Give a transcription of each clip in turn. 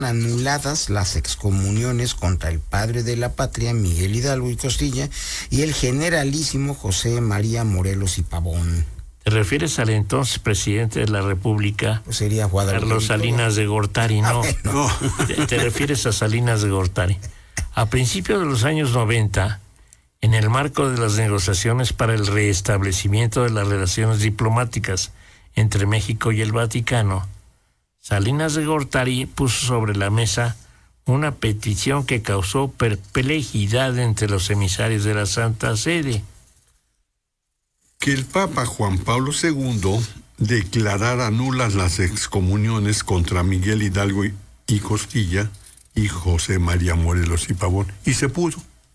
anuladas las excomuniones contra el padre de la patria, Miguel Hidalgo y Costilla, y el generalísimo José María Morelos y Pavón. ¿Te refieres al entonces presidente de la República, Pues sería Guadalupe Carlos Salinas de Gortari? No, no. Te refieres a Salinas de Gortari. A principios de los años 90, en el marco de las negociaciones para el restablecimiento de las relaciones diplomáticas entre México y el Vaticano, Salinas de Gortari puso sobre la mesa una petición que causó perplejidad entre los emisarios de la Santa Sede. Que el Papa Juan Pablo II declarara nulas las excomuniones contra Miguel Hidalgo y Costilla y José María Morelos y Pavón. Y se pudo.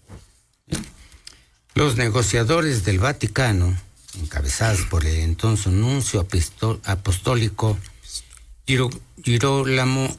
Los negociadores del Vaticano, encabezados por el entonces nuncio apostólico Girolamo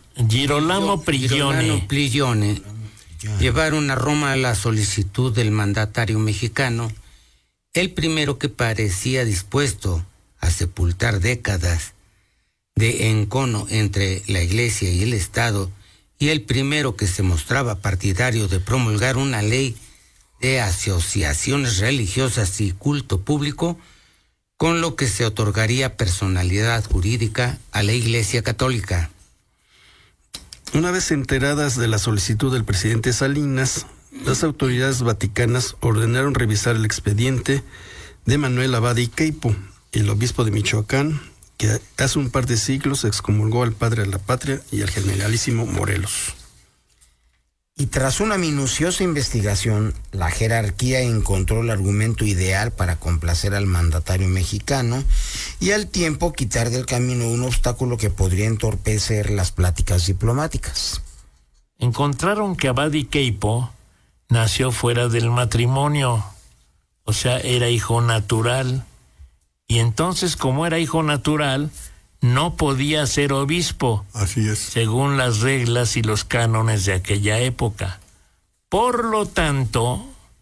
Prigione, llevaron a Roma la solicitud del mandatario mexicano, el primero que parecía dispuesto a sepultar décadas de encono entre la Iglesia y el Estado, y el primero que se mostraba partidario de promulgar una ley de asociaciones religiosas y culto público, con lo que se otorgaría personalidad jurídica a la Iglesia Católica. Una vez enteradas de la solicitud del presidente Salinas, las autoridades vaticanas ordenaron revisar el expediente de Manuel Abad y Queipo, el obispo de Michoacán, que hace un par de siglos excomulgó al padre de la patria y al generalísimo Morelos. Y tras una minuciosa investigación, la jerarquía encontró el argumento ideal para complacer al mandatario mexicano y al tiempo quitar del camino un obstáculo que podría entorpecer las pláticas diplomáticas. Encontraron que Abad y Queipo nació fuera del matrimonio, o sea, era hijo natural, y entonces, como era hijo natural, no podía ser obispo. Así es. Según las reglas y los cánones de aquella época. Por lo tanto,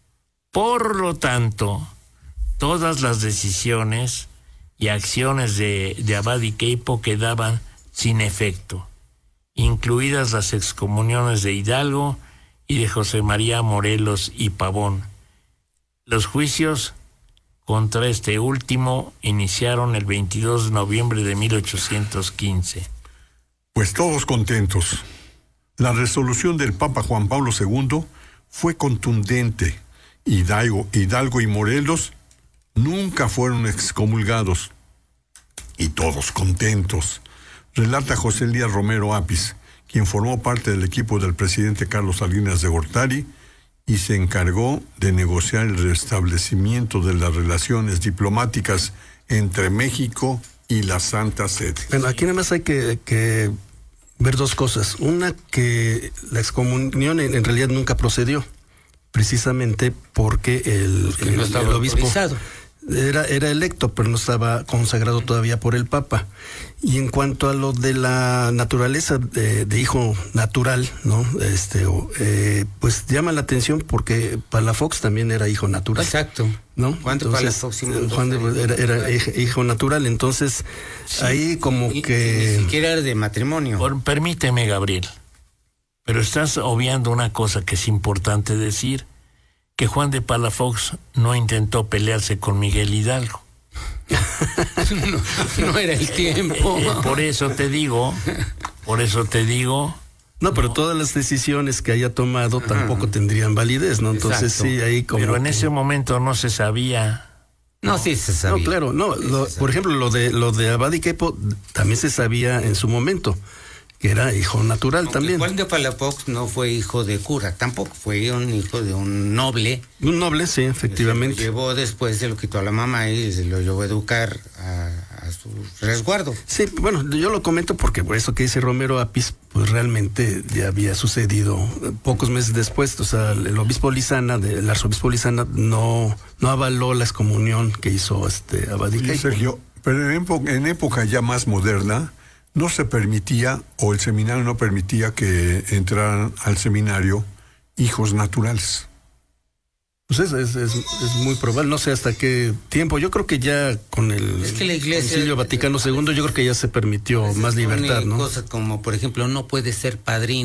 todas las decisiones y acciones de Abad y Queipo quedaban sin efecto, incluidas las excomuniones de Hidalgo y de José María Morelos y Pavón. Los juicios contra este último iniciaron el 22 de noviembre de 1815. Pues todos contentos. La resolución del Papa Juan Pablo II fue contundente. Hidalgo y Morelos nunca fueron excomulgados. Y todos contentos. Relata José Elías Romero Apis, quien formó parte del equipo del presidente Carlos Salinas de Gortari y se encargó de negociar el restablecimiento de las relaciones diplomáticas entre México y la Santa Sede. Bueno, aquí nada más hay que ver dos cosas. Una, que la excomunión en realidad nunca procedió, precisamente porque el obispo autorizado. Era electo, pero no estaba consagrado todavía por el Papa. Y en cuanto a lo de la naturaleza de hijo natural, ¿no? Pues llama la atención porque Palafox también era hijo natural. Exacto. ¿No? Juan de Palafox era hijo natural, entonces sí, ahí como que... Ni siquiera era de matrimonio. Permíteme, Gabriel, pero estás obviando una cosa que es importante decir, que Juan de Palafox no intentó pelearse con Miguel Hidalgo. No era el tiempo. Por eso te digo. No, pero todas las decisiones que haya tomado tampoco tendrían validez, ¿no? Entonces exacto. Sí, ahí como... Pero en ese momento no se sabía. No, sí se sabía. No, claro, no. Por ejemplo, lo de Abad y Queipo también se sabía en su momento, que era hijo natural. Aunque también. Juan de Palafox no fue hijo de cura, tampoco fue un hijo de un noble. Un noble, sí, efectivamente. Se lo llevó después, se lo quitó a la mamá y se lo llevó a educar a su resguardo. Sí, bueno, yo lo comento porque por eso que dice Romero Apis, pues realmente ya había sucedido pocos meses después. O sea, el arzobispo Lizana no avaló la excomunión que hizo Abad y Queipo. Sergio, pero en época ya más moderna, no se permitía, o el seminario no permitía que entraran al seminario hijos naturales. Pues es muy probable, no sé hasta qué tiempo. Yo creo que ya con el Concilio Vaticano II, yo creo que ya se permitió más libertad, ¿no? Cosas como, por ejemplo, no puede ser padrino